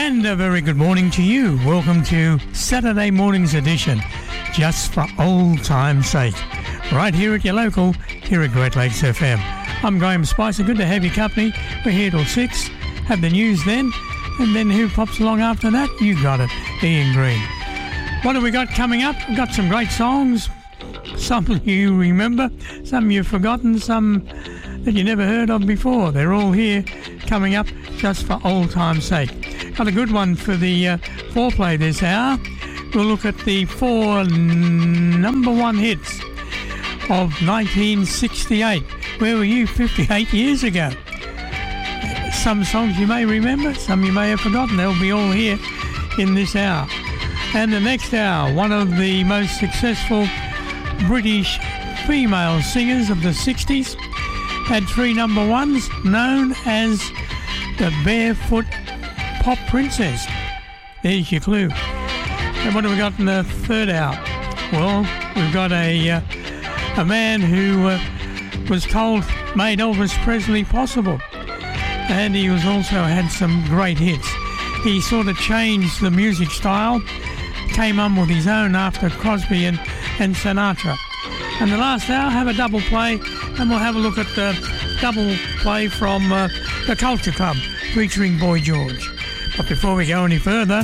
And a very good morning to you. Welcome to Saturday morning's edition, just for old time's sake, right here at your local, here at Great Lakes FM. I'm Graham Spicer. Good to have your company. We're here till 6. Have the news then, and then who pops along after that? You got it, Ian Green. What have we got coming up? We've got some great songs. Some you remember, some you've forgotten, some that you never heard of before. They're all here coming up just for old time's sake. Got a good one for the foreplay this hour. We'll look at the 4 number one hits of 1968. Where were you 58 years ago? Some songs you may remember, some you may have forgotten. They'll be all here in this hour. And the next hour, one of the most successful British female singers of the 60s, had 3 number ones, known as the Barefoot Pop Princess. There's your clue. And what have we got in the third hour? Well, we've got a man who was told made Elvis Presley possible, and he was also had some great hits. He sort of changed the music style, came on with his own after Crosby and Sinatra. And the last hour, have a double play, and we'll have a look at the double play from the Culture Club featuring Boy George. But before we go any further,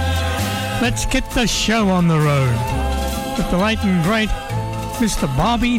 let's get the show on the road with the late and great Mr. Bobby